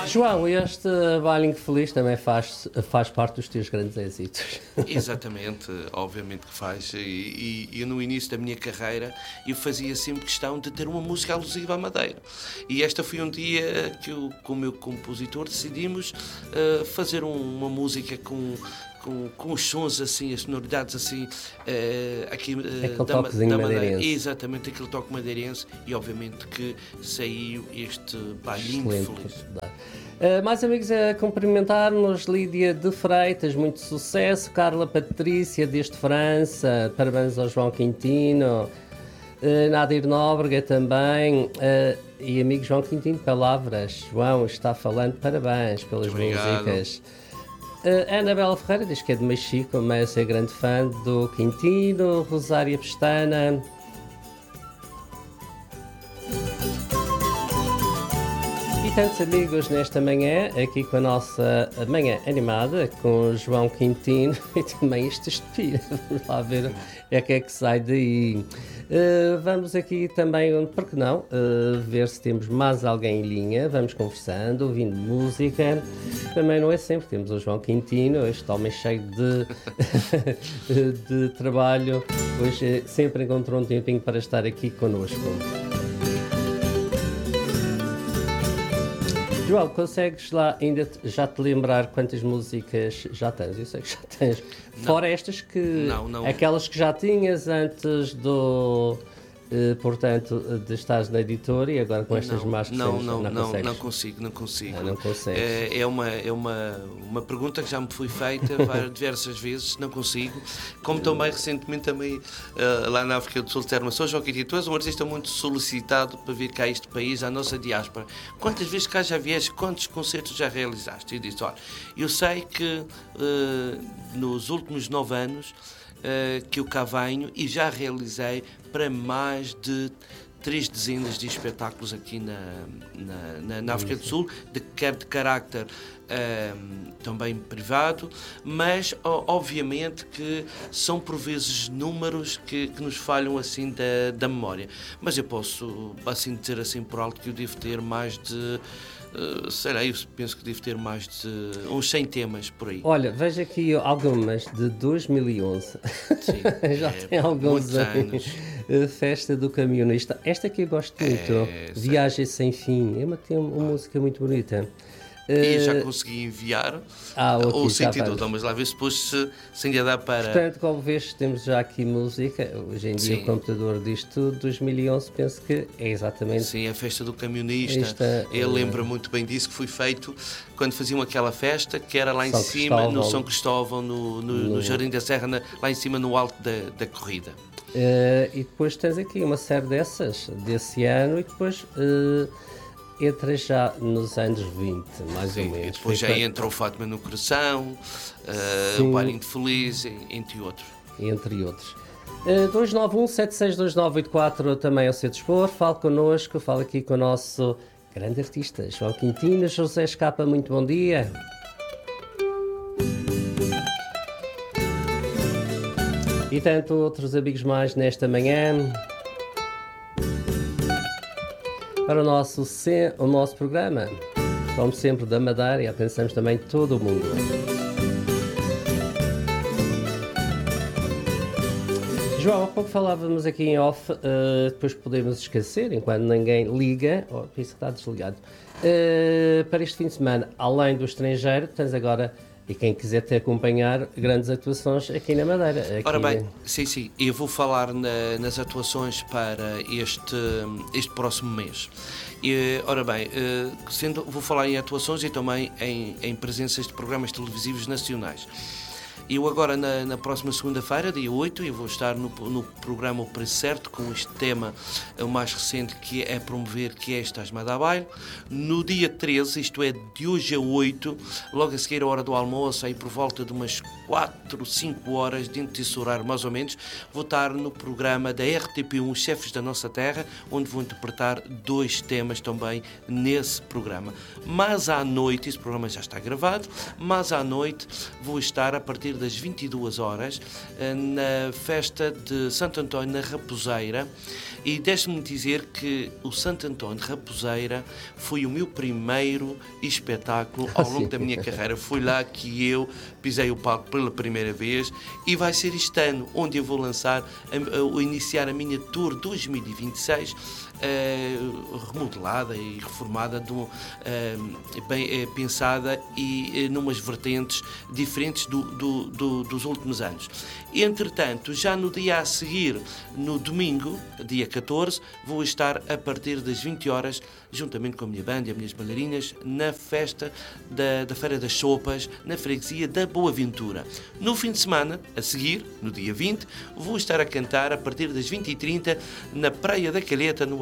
João, este Bailinho Feliz também faz parte dos teus grandes êxitos. Exatamente, obviamente que faz. E no início da minha carreira eu fazia sempre questão de ter uma música alusiva à Madeira. E esta foi um dia que eu, com o meu compositor, decidimos fazer uma música com os sons assim, as sonoridades assim, aqui da Madeira. Exatamente, aquele toque madeirense, e obviamente que saiu este Bailinho Feliz. Mais amigos a cumprimentar-nos, Lídia de Freitas, muito sucesso, Carla Patrícia desde França, parabéns ao João Quintino, Nadir Nóbrega também, e amigo João Quintino, palavras, João está falando, parabéns pelas músicas. Anabela Ferreira diz que é de Mexico, mas é grande fã do Quintino. Rosária Pestana. E tantos amigos nesta manhã, aqui com a nossa manhã animada, com o João Quintino e também este espelho. Vamos lá ver o que é que sai daí. Vamos aqui também, por que não, ver se temos mais alguém em linha. Vamos conversando, ouvindo música. Também não é sempre, temos o João Quintino, este homem cheio de trabalho. Hoje sempre encontrou um tempinho para estar aqui connosco. João, consegues lá ainda já te lembrar quantas músicas já tens? Eu sei que já tens. Fora estas que... Não. Aquelas que já tinhas antes do... portanto, de estares na editora e agora com estas máscaras não consigo. Não consegues. É uma pergunta que já me foi feita diversas vezes, não consigo. Como também recentemente lá na África do Sul disseram: João Quintino, tu és um artista muito solicitado para vir cá a este país, à nossa diáspora. Quantas vezes cá já vieste? Quantos concertos já realizaste? E disse: olha, eu sei que nos últimos 9 anos que eu cá venho e já realizei para mais de 3 dezenas de espetáculos aqui na África do Sul, quer de carácter também privado, mas obviamente que são por vezes números que nos falham assim da memória. Mas eu posso assim dizer assim por alto que eu devo ter mais de... eu penso que devo ter mais de uns 100 temas por aí. Olha, vejo aqui algumas de 2011. Sim, já tem alguns anos. Festa do Camionista. Esta que eu gosto muito. Viagem Sem Fim. É uma música muito bonita. E já consegui enviar o sentido, vamos lá ver se depois se ainda dá para... Portanto, como vês, temos já aqui música. Hoje em dia o computador diz tudo. 2011, penso que é exatamente... Sim, a Festa do Camionista. Ele lembra muito bem disso, que foi feito quando faziam aquela festa, que era lá em cima, no São Cristóvão, no Jardim da Serra, lá em cima, no alto da corrida. E depois tens aqui uma série desse ano, e depois... entra já nos anos 20, mais ou menos. Depois já entra o Fátima no Coração, o Bailinho Feliz, entre outros. 291-762984 também ao seu dispor. Fale connosco, fale aqui com o nosso grande artista, João Quintino. José Escapa, muito bom dia. E tanto outros amigos mais nesta manhã. Para o nosso programa, como sempre, da Madeira, e alcançamos também todo o mundo. João, há pouco falávamos aqui em off, depois podemos esquecer, enquanto ninguém liga, isso que está desligado, para este fim de semana, além do estrangeiro, tens agora... E quem quiser te acompanhar, grandes atuações aqui na Madeira. Ora bem, sim, eu vou falar nas atuações para este próximo mês. Ora bem, vou falar em atuações e também em presenças de programas televisivos nacionais. Eu agora, na próxima segunda-feira, dia 8, eu vou estar no programa O Preço Certo, com este tema, o mais recente, que é promover, que é Estás Mada a Baile. No dia 13, isto é, de hoje a 8, logo a seguir a hora do almoço, aí por volta de umas 4, 5 horas, dentro desse horário mais ou menos, vou estar no programa da RTP1, Chefes da Nossa Terra, onde vou interpretar 2 temas também nesse programa. Mas à noite, esse programa já está gravado, mas à noite vou estar a partir das 22 horas, na festa de Santo António na Raposeira. E deixe-me dizer que o Santo António de Raposeira foi o meu primeiro espetáculo ao longo da minha carreira. Foi lá que eu pisei o palco pela primeira vez, e vai ser este ano onde eu vou iniciar a minha Tour 2026, remodelada e reformada, bem pensada e numas vertentes diferentes dos últimos anos. Entretanto, já no dia a seguir, no domingo, dia 14, vou estar a partir das 20 horas, juntamente com a minha banda e as minhas bailarinas, na festa da Feira das Sopas, na freguesia da Boa Ventura. No fim de semana, a seguir, no dia 20, vou estar a cantar a partir das 20h30 na Praia da Calheta, no